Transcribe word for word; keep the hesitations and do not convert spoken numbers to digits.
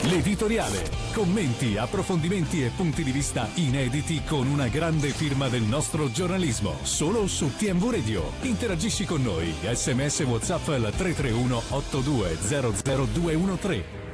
L'editoriale. Commenti, approfondimenti e punti di vista inediti con una grande firma del nostro giornalismo. Solo su T M V Radio. Interagisci con noi. S M S WhatsApp al tre tre uno otto due zero zero due uno tre.